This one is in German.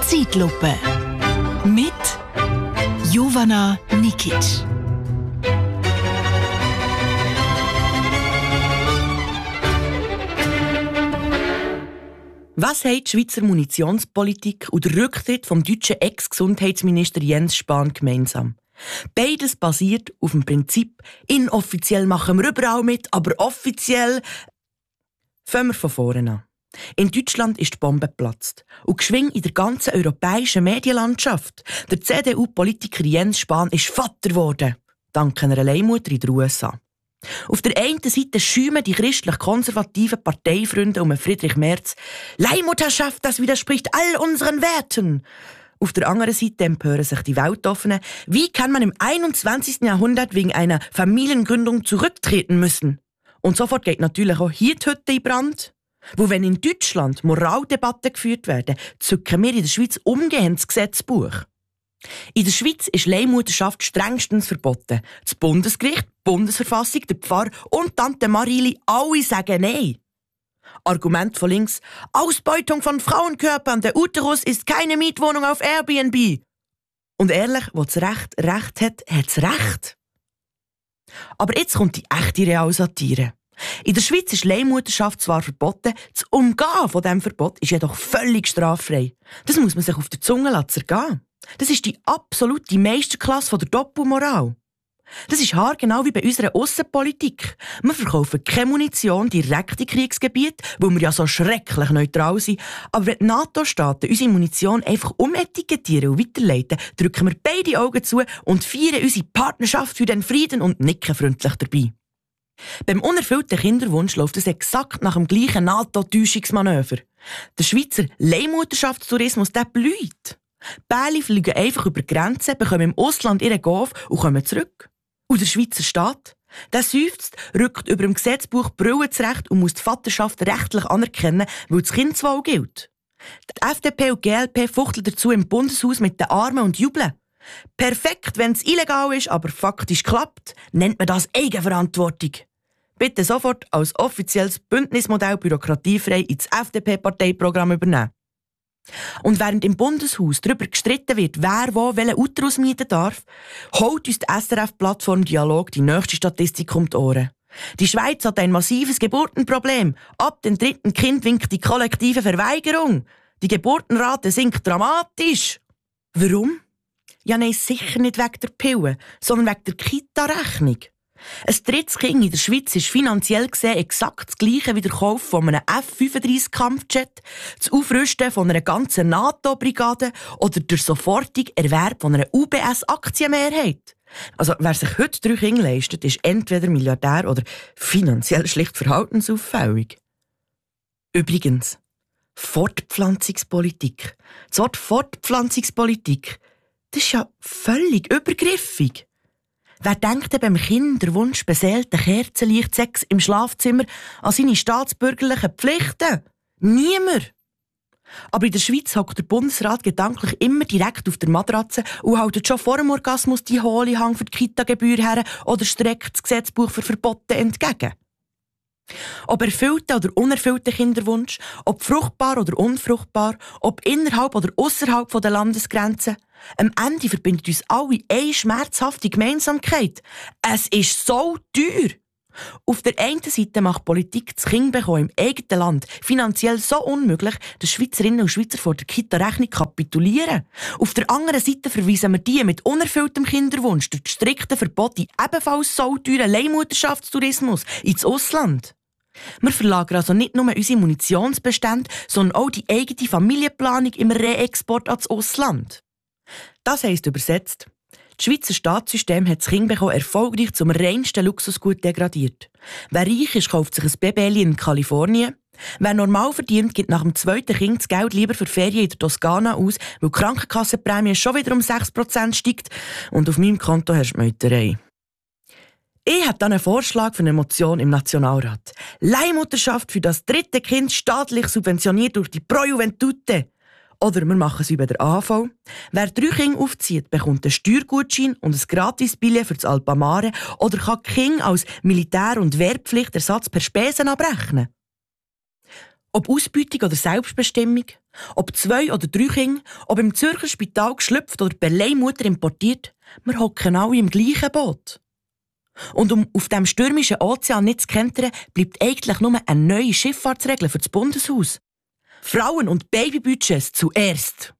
Zeitlupe mit Jovana Nikic. Was haben die Schweizer Munitionspolitik und der Rücktritt vom deutschen Ex-Gesundheitsminister Jens Spahn gemeinsam? Beides basiert auf dem Prinzip, inoffiziell machen wir überall mit, aber offiziell... Fangen wir von vorne an. In Deutschland ist die Bombe geplatzt. Und geschwing in der ganzen europäischen Medienlandschaft. Der CDU-Politiker Jens Spahn ist Vater geworden. Dank einer Leihmutter in den USA. Auf der einen Seite schäumen die christlich-konservativen Parteifreunde um Friedrich Merz. Leihmutterschaft, das widerspricht all unseren Werten. Auf der anderen Seite empören sich die Weltoffenen. Wie kann man im 21. Jahrhundert wegen einer Familiengründung zurücktreten müssen? Und sofort geht natürlich auch hier die Hütte in Brand. Wo wenn in Deutschland Moraldebatten geführt werden, zücken wir in der Schweiz umgehend das Gesetzbuch. In der Schweiz ist Leihmutterschaft strengstens verboten. Das Bundesgericht, die Bundesverfassung, der Pfarrer und Tante Marili, alle sagen Nein. Argument von links: Ausbeutung von Frauenkörpern, der Uterus ist keine Mietwohnung auf Airbnb. Und ehrlich, wo das Recht Recht hat, hat's Recht. Aber jetzt kommt die echte Realsatire. In der Schweiz ist Leihmutterschaft zwar verboten, das Umgehen von diesem Verbot ist jedoch völlig straffrei. Das muss man sich auf der Zunge zergehen. Das ist die absolute Meisterklasse von der Doppelmoral. Das ist haargenau wie bei unserer Aussenpolitik. Wir verkaufen keine Munition direkt in Kriegsgebiete, wo wir ja so schrecklich neutral sind. Aber wenn die NATO-Staaten unsere Munition einfach umetikettieren und weiterleiten, drücken wir beide Augen zu und feiern unsere Partnerschaft für den Frieden und nicken freundlich dabei. Beim unerfüllten Kinderwunsch läuft es exakt nach dem gleichen NATO-Täuschungsmanöver. Der Schweizer Leihmutterschaftstourismus, der blüht. Bälle fliegen einfach über die Grenzen, bekommen im Ausland ihren Golf und kommen zurück. Und der Schweizer Staat, der seufzt, rückt über dem Gesetzbuch Brille zurecht und muss die Vaterschaft rechtlich anerkennen, weil das Kindeswohl gilt. Die FDP und die GLP fuchteln dazu im Bundeshaus mit den Armen und jubeln. Perfekt, wenn es illegal ist, aber faktisch klappt, nennt man das Eigenverantwortung. Bitte sofort als offizielles Bündnismodell bürokratiefrei ins FDP-Parteiprogramm übernehmen. Und während im Bundeshaus darüber gestritten wird, wer wo welchen Uterus mieten darf, holt uns die SRF-Plattform Dialog die nächste Statistik um die Ohren. Die Schweiz hat ein massives Geburtenproblem. Ab dem 3. Kind winkt die kollektive Verweigerung. Die Geburtenrate sinkt dramatisch. Warum? Ja, nein, sicher nicht wegen der Pillen, sondern wegen der Kita-Rechnung. Ein drittes Kind in der Schweiz ist finanziell gesehen exakt das Gleiche wie der Kauf von einem F-35-Kampfjet, das Aufrüsten von einer ganzen NATO-Brigade oder der sofortige Erwerb von einer UBS-Aktienmehrheit. Also, wer sich heute 3 Kinder leistet, ist entweder Milliardär oder finanziell schlicht verhaltensauffällig. Übrigens, Fortpflanzungspolitik. Das Wort Fortpflanzungspolitik, das ist ja völlig übergriffig. Wer denkt denn beim Kinderwunsch beseelten Kerzenlicht Sex im Schlafzimmer an seine staatsbürgerlichen Pflichten? Niemand. Aber in der Schweiz hockt der Bundesrat gedanklich immer direkt auf der Matratze und hält schon vor dem Orgasmus die hohle Hang für die Kita-Gebühr her oder streckt das Gesetzbuch für Verbote entgegen. Ob erfüllter oder unerfüllter Kinderwunsch, ob fruchtbar oder unfruchtbar, ob innerhalb oder ausserhalb der Landesgrenzen, am Ende verbindet uns alle eine schmerzhafte Gemeinsamkeit. Es ist so teuer. Auf der einen Seite macht Politik das Kindbekommen im eigenen Land finanziell so unmöglich, dass Schweizerinnen und Schweizer vor der Kita-Rechnung kapitulieren. Auf der anderen Seite verweisen wir die mit unerfülltem Kinderwunsch durch die strikten Verbote ebenfalls so teuren Leihmutterschaftstourismus ins Ausland. Wir verlagern also nicht nur unsere Munitionsbestände, sondern auch die eigene Familienplanung im Reexport ans Ausland. Das heisst übersetzt: Das Schweizer Staatssystem hat das Kindbekommen erfolgreich zum reinsten Luxusgut degradiert. Wer reich ist, kauft sich ein Baby in Kalifornien. Wer normal verdient, gibt nach dem 2. Kind das Geld lieber für Ferien in der Toskana aus, weil die Krankenkassenprämie schon wieder um 6% steigt und auf meinem Konto herrscht die Meuterei. Ich habe dann einen Vorschlag für eine Motion im Nationalrat. Leihmutterschaft für das 3. Kind staatlich subventioniert durch die Pro Juventute. Oder wir machen es wie bei der AHV. Wer 3 Kinder aufzieht, bekommt einen Steuergutschein und ein Gratis-Billett für das Alpamare oder kann die Kinder als Militär- und Wehrpflichtersatz per Spesen abrechnen. Ob Ausbeutung oder Selbstbestimmung, ob 2 oder 3 Kinder, ob im Zürcher Spital geschlüpft oder per Leihmutter importiert, wir hocken alle im gleichen Boot. Und um auf dem stürmischen Ozean nicht zu kentern, bleibt eigentlich nur eine neue Schifffahrtsregel für das Bundeshaus. Frauen- und Babybudgets zuerst.